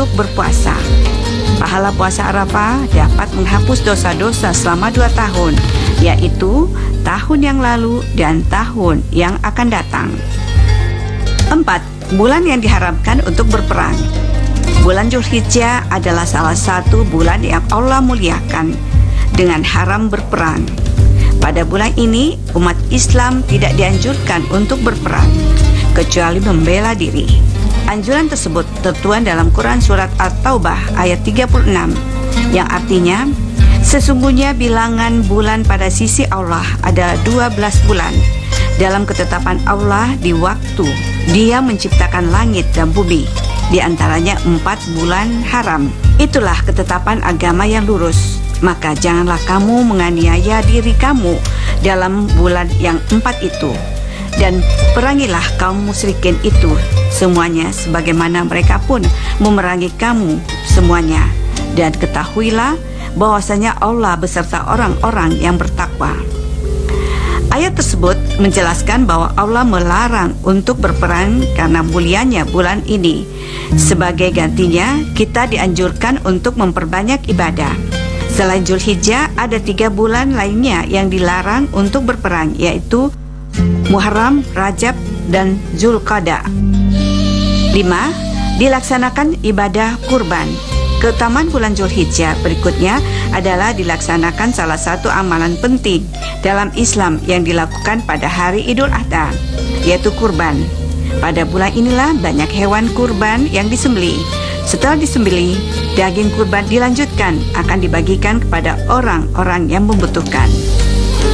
untuk berpuasa. Pahala puasa Arafah dapat menghapus dosa-dosa selama 2 tahun, yaitu tahun yang lalu dan tahun yang akan datang. 4. Bulan yang diharamkan untuk berperang. Bulan Dzulhijjah adalah salah satu bulan yang Allah muliakan dengan haram berperang. Pada bulan ini, umat Islam tidak dianjurkan untuk berperang, kecuali membela diri. Anjuran tersebut tertuang dalam Quran Surat At-Taubah ayat 36, yang artinya, sesungguhnya bilangan bulan pada sisi Allah adalah 12 bulan. Dalam ketetapan Allah di waktu Dia menciptakan langit dan bumi, di antaranya 4 bulan haram. Itulah ketetapan agama yang lurus. Maka janganlah kamu menganiaya diri kamu dalam bulan yang 4 itu. Dan perangilah kaum musyrikin itu semuanya, sebagaimana mereka pun memerangi kamu semuanya. Dan ketahuilah bahwasanya Allah beserta orang-orang yang bertakwa. Ayat tersebut menjelaskan bahwa Allah melarang untuk berperang karena mulianya bulan ini. Sebagai gantinya, kita dianjurkan untuk memperbanyak ibadah. Selain Dzulhijjah, ada 3 bulan lainnya yang dilarang untuk berperang, yaitu Muharram, Rajab, dan Zulqa'dah. 5. Dilaksanakan ibadah kurban. Keutamaan bulan Dzulhijjah berikutnya adalah dilaksanakan salah satu amalan penting dalam Islam yang dilakukan pada hari Idul Adha, yaitu kurban. Pada bulan inilah banyak hewan kurban yang disembelih. Setelah disembelih, daging kurban dilanjutkan akan dibagikan kepada orang-orang yang membutuhkan.